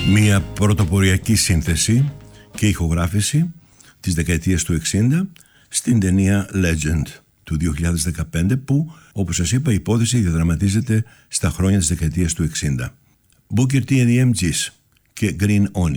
Μια πρωτοποριακή σύνθεση και ηχογράφηση της δεκαετίας του 60 στην ταινία Legend του 2015 που, όπως σας είπα, η υπόθεση διαδραματίζεται στα χρόνια της δεκαετίας του 60. Booker T and the MGs και Green Onion.